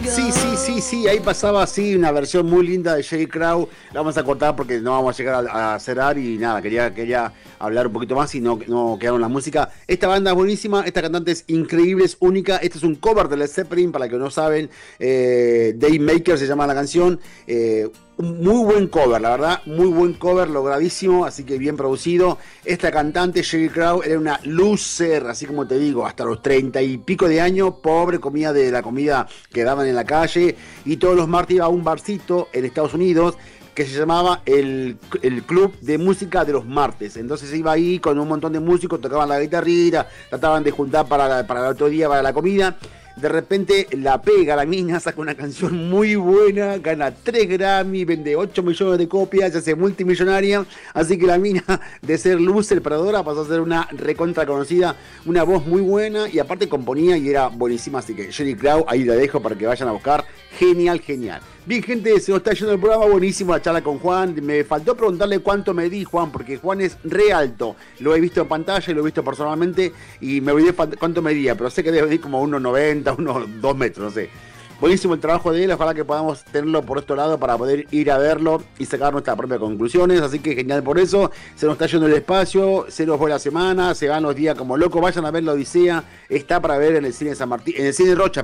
Sí, ahí pasaba así una versión muy linda de J. Crow. La vamos a cortar porque no vamos a llegar a cerrar y nada, quería hablar un poquito más y no quedaron la música. Esta banda es buenísima, esta cantante es increíble, es única. Este es un cover de Led Zeppelin, para los que no saben. Daymaker se llama la canción. Un muy buen cover, la verdad, muy buen cover, logradísimo, así que bien producido. Esta cantante, Sheryl Crow, era una loser, así como te digo, hasta los 30 y pico de años, pobre, comía de la comida que daban en la calle, y todos los martes iba a un barcito en Estados Unidos que se llamaba el Club de Música de los Martes. Entonces iba ahí con un montón de músicos, tocaban la guitarrita, trataban de juntar para el otro día, para la comida. De repente la pega la mina, saca una canción muy buena, gana 3 Grammy, vende 8 millones de copias, se hace multimillonaria. Así que la mina, de ser loser, perdedora, pasó a ser una recontra conocida, una voz muy buena, y aparte componía y era buenísima. Así que Sheryl Crow, ahí la dejo para que vayan a buscar. Genial. Bien, gente, se nos está yendo el programa, buenísimo la charla con Juan. Me faltó preguntarle cuánto medí, Juan, porque Juan es re alto. Lo he visto en pantalla y lo he visto personalmente y me olvidé cuánto medía, pero sé que debe medir como 1,90, unos 2 metros, no sé. Buenísimo el trabajo de él, ojalá que podamos tenerlo por este lado para poder ir a verlo y sacar nuestras propias conclusiones, así que genial por eso. Se nos está yendo el espacio, se nos fue la semana, se van los días como locos. Vayan a ver la Odisea, está para ver en el cine San Martín, en el cine Rocha,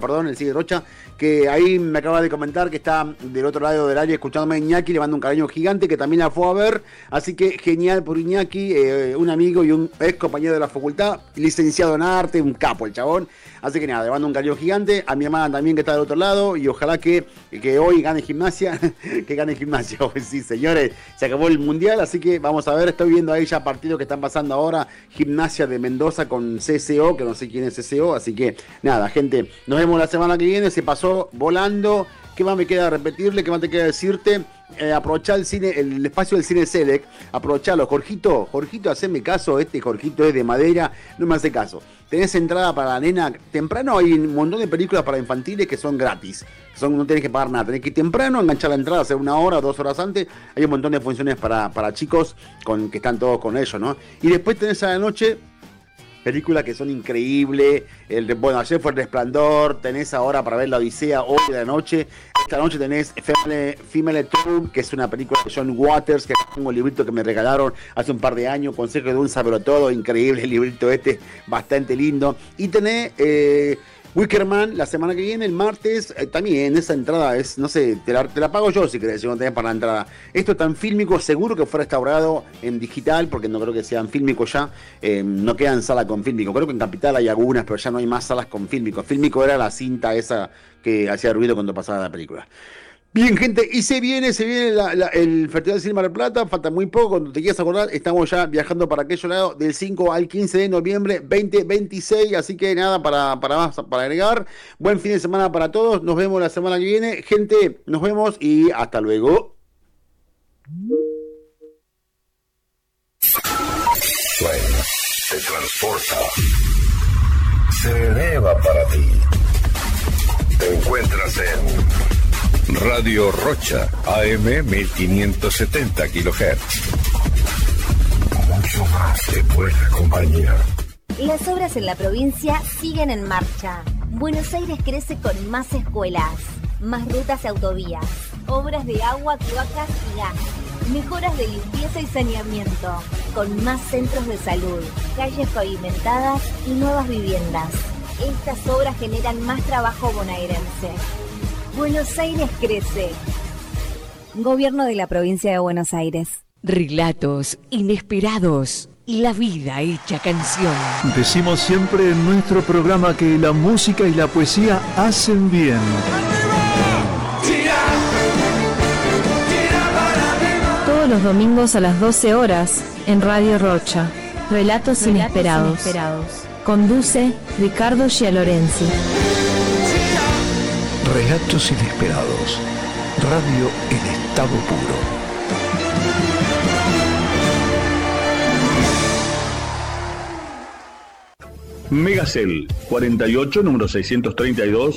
que ahí me acaba de comentar que está del otro lado del área escuchándome Iñaki, le mando un cariño gigante, que también la fue a ver, así que genial por Iñaki, un amigo y un ex compañero de la facultad, licenciado en arte, un capo el chabón. Así que nada, le mando un cariño gigante, a mi hermana también que está del otro lado, y ojalá que hoy gane Gimnasia, que gane Gimnasia. Pues sí, señores, se acabó el Mundial, así que vamos a ver, estoy viendo ahí ya partidos que están pasando ahora, Gimnasia de Mendoza con CSO, que no sé quién es CSO, así que nada, gente, nos vemos la semana que viene, se pasó volando. ¿Qué más me queda repetirle? ¿Qué más te queda decirte? Aprovechar el cine, el espacio del Cine Select, aprovecharlo. Jorgito, haceme caso, Jorgito es de madera, no me hace caso. Tenés entrada para la nena, temprano hay un montón de películas para infantiles que son gratis, no tenés que pagar nada, tenés que ir temprano, enganchar la entrada, hacer 1 hora, 2 horas antes, hay un montón de funciones para chicos que están todos con ellos, ¿no? Y después tenés a la noche películas que son increíbles. Ayer fue El Resplandor, tenés ahora para ver La Odisea hoy de la noche. Esta noche tenés Female Troupe, que es una película de John Waters, que es un librito que me regalaron hace un par de años, Consejo de un Sabrotodo, increíble el librito bastante lindo. Y tenés Wickerman la semana que viene, el martes, también esa entrada es, no sé, te la pago yo si querés, si no tenés para la entrada. Esto es tan fílmico, seguro que fue restaurado en digital, porque no creo que sean fílmicos ya, no quedan salas con fílmico. Creo que en Capital hay algunas, pero ya no hay más salas con fílmico. Fílmico era la cinta esa que hacía ruido cuando pasaba la película. Bien, gente, y se viene el Festival de Cine Mar del Plata, falta muy poco, cuando te quieras acordar, estamos ya viajando para aquello lado del 5 al 15 de noviembre 2026, así que nada para agregar. Buen fin de semana para todos, nos vemos la semana que viene, gente, nos vemos y hasta luego. Sueña, se transporta, se eleva para ti. Te encuentras en Radio Rocha, AM 1570 kHz. Mucho más de buena compañía. Las obras en la provincia siguen en marcha. Buenos Aires crece con más escuelas, más rutas y autovías, obras de agua, cloacas y gas, mejoras de limpieza y saneamiento, con más centros de salud, calles pavimentadas y nuevas viviendas. Estas obras generan más trabajo bonaerense. Buenos Aires crece. Gobierno de la provincia de Buenos Aires. Relatos inesperados y la vida hecha canción. Decimos siempre en nuestro programa que la música y la poesía hacen bien. Todos los domingos a las 12 horas en Radio Rocha. Relatos inesperados. Conduce Ricardo Gialorenzi. Relatos inesperados. Radio en estado puro. Megacel 48, número 632.